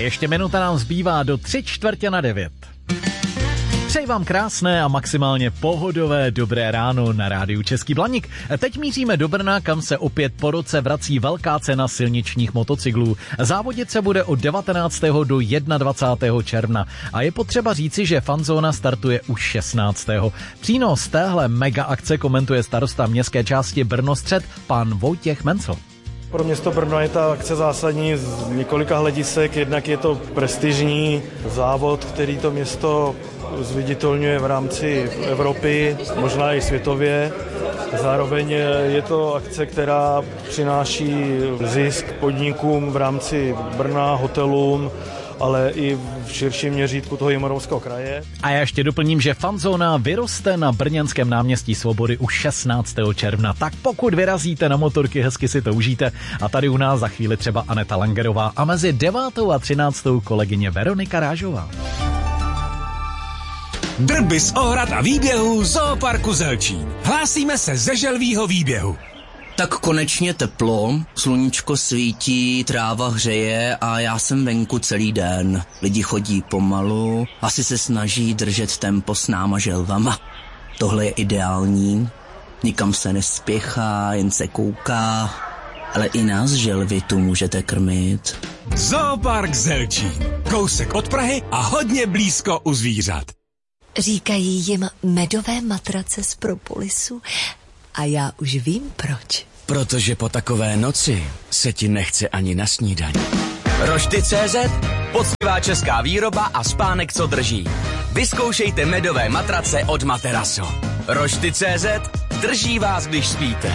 Ještě minuta nám zbývá do 8:45. Přeji vám krásné a maximálně pohodové dobré ráno na rádiu Český Blaník. Teď míříme do Brna, kam se opět po roce vrací velká cena silničních motocyklů. Závodit se bude od 19. do 21. června a je potřeba říci, že fanzóna startuje už 16. Přínos téhle mega akce komentuje starosta městské části Brno-Střed, pan Vojtěch Mencl. Pro město Brno je ta akce zásadní z několika hledisek. Jednak je to prestižní závod, který to město zviditelňuje v rámci Evropy, možná i světově. Zároveň je to akce, která přináší zisk podnikům v rámci Brna, hotelům, ale i v širším měřítku toho Jihomoravského kraje. A já ještě doplním, že fanzóna vyroste na brněnském náměstí Svobody už 16. června. Tak pokud vyrazíte na motorky, hezky si to užijte. A tady u nás za chvíli třeba Aneta Langerová a mezi 9. a 13. kolegyně Veronika Rážová. Drby z ohrad a výběhů Zooparku Zelčín. Hlásíme se ze želvýho výběhu. Tak konečně teplo, sluníčko svítí, tráva hřeje a já jsem venku celý den. Lidi chodí pomalu, asi se snaží držet tempo s náma želvama. Tohle je ideální, nikam se nespěchá, jen se kouká, ale i nás želvy tu můžete krmit. Zoopark Zelčín, kousek od Prahy a hodně blízko u zvířat. Říkají jim medové matrace z propolisu a já už vím proč. Protože po takové noci se ti nechce ani na snídaň. Rošty.cz, poctivá česká výroba a spánek, co drží. Vyzkoušejte medové matrace od Materaso. Rošty.cz, drží vás, když spíte.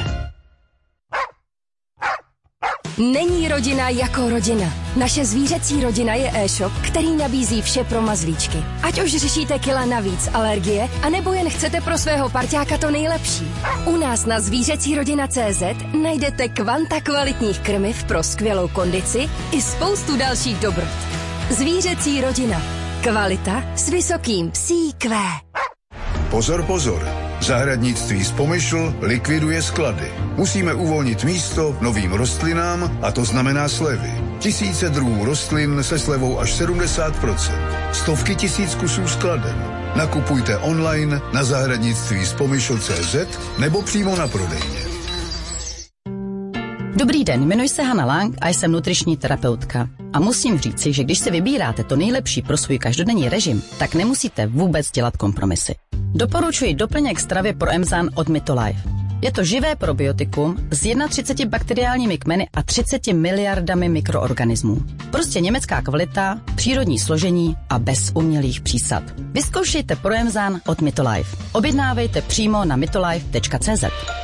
Není rodina jako rodina. Naše zvířecí rodina je e-shop, který nabízí vše pro mazlíčky. Ať už řešíte kila navíc, alergie, anebo jen chcete pro svého parťáka to nejlepší. U nás na zvířecírodina.cz najdete kvanta kvalitních krmiv pro skvělou kondici i spoustu dalších dobrot. Zvířecí rodina. Kvalita s vysokým psí Q. Pozor, pozor. Zahradnictví z Pomyšl likviduje sklady. Musíme uvolnit místo novým rostlinám a to znamená slevy. Tisíce druhů rostlin se slevou až 70%. Stovky tisíc kusů skladen. Nakupujte online na zahradnictví.cz nebo přímo na prodejně. Dobrý den, jmenuji se Hana Lang a jsem nutriční terapeutka. A musím říci, že když si vybíráte to nejlepší pro svůj každodenní režim, tak nemusíte vůbec dělat kompromisy. Doporučuji doplněk stravě pro Emzan od Mytolife. Je to živé probiotikum s 31 bakteriálními kmeny a 30 miliardami mikroorganismů. Prostě německá kvalita, přírodní složení a bez umělých přísad. Vyzkoušejte Proemzan od Mytolife. Objednávejte přímo na mytolife.cz.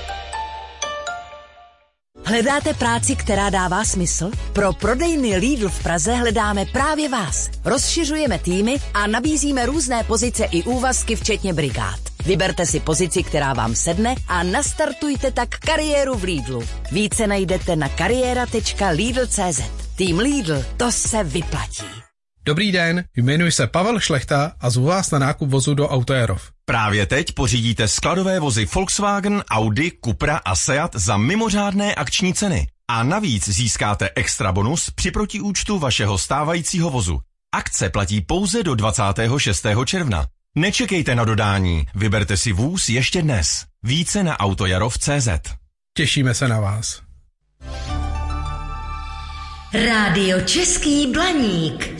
Hledáte práci, která dává smysl? Pro prodejny Lidl v Praze hledáme právě vás. Rozšiřujeme týmy a nabízíme různé pozice i úvazky, včetně brigád. Vyberte si pozici, která vám sedne a nastartujte tak kariéru v Lidlu. Více najdete na kariéra.lidl.cz. Tým Lidl, to se vyplatí. Dobrý den, jmenuji se Pavel Šlechta a zvu vás na nákup vozu do Autoerov. Právě teď pořídíte skladové vozy Volkswagen, Audi, Cupra a Seat za mimořádné akční ceny. A navíc získáte extra bonus při protiúčtu vašeho stávajícího vozu. Akce platí pouze do 26. června. Nečekejte na dodání, vyberte si vůz ještě dnes. Více na autojarov.cz. Těšíme se na vás. Rádio Český Blaník.